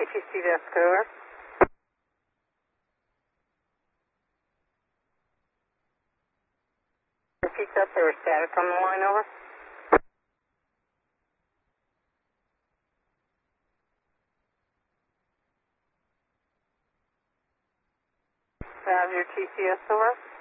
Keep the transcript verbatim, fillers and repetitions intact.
T C desk, over. Repeat that, there was static on the line, over. Have your T C S, over.